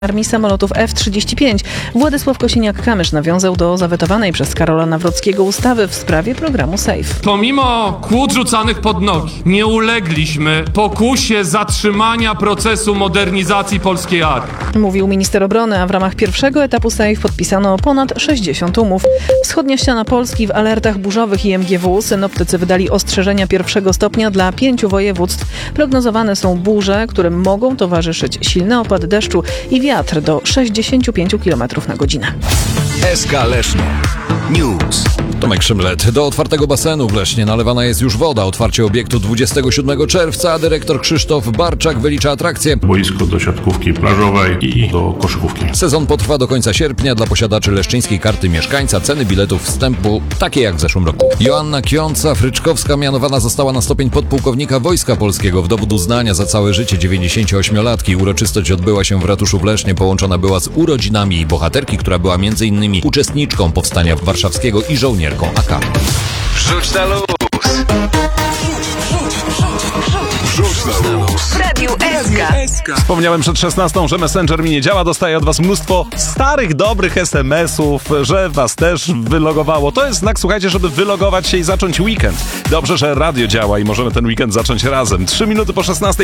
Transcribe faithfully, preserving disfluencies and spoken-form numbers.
Armii samolotów F trzydzieści pięć. Władysław Kosiniak-Kamysz nawiązał do zawetowanej przez Karola Nawrockiego ustawy w sprawie programu SAFE. Pomimo kłód rzucanych pod nogi, nie ulegliśmy zatrzymania procesu modernizacji polskiej armii. Mówił minister obrony, a w ramach pierwszego etapu SAFE podpisano ponad sześćdziesiąt umów. Wschodnia ściana Polski w alertach burzowych i M G W. Synoptycy wydali ostrzeżenia pierwszego stopnia dla pięciu województw. Prognozowane są burze, którym mogą towarzyszyć silny opad deszczu i wiatr do sześćdziesiąt pięć kilometrów na godzinę. S K Leszno News. Tomek Szymlet. Do otwartego basenu w Lesznie nalewana jest już woda. Otwarcie obiektu dwudziestego siódmego czerwca, a dyrektor Krzysztof Barczak wylicza atrakcje. Boisko do siatkówki plażowej i do koszykówki. Sezon potrwa do końca sierpnia. Dla posiadaczy leszczyńskiej karty mieszkańca ceny biletów wstępu takie jak w zeszłym roku. Joanna Kiąca-Fryczkowska mianowana została na stopień podpułkownika Wojska Polskiego w dowód uznania za całe życie dziewięćdziesięcioośmiolatki. Uroczystość odbyła się w ratuszu w Lesznie. Połączona była z urodzinami jej bohaterki, która była między innymi uczestniczką powstania warszawskiego i żołnierką A K. Wrzuć na luz. Wrzuć na luz. W Radiu S K. Wspomniałem przed szesnastą, że Messenger mi nie działa. Dostaję od was mnóstwo starych, dobrych es em esów, że was też wylogowało. To jest znak, słuchajcie, żeby wylogować się i zacząć weekend. Dobrze, że radio działa i możemy ten weekend zacząć razem. Trzy minuty po szesnastej.